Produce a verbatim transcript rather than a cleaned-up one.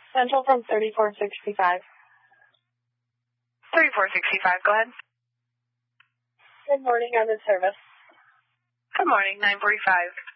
Central from thirty-four sixty-five. thirty-four sixty-five, go ahead. Good morning, I'm in service. Good morning, nine forty-five.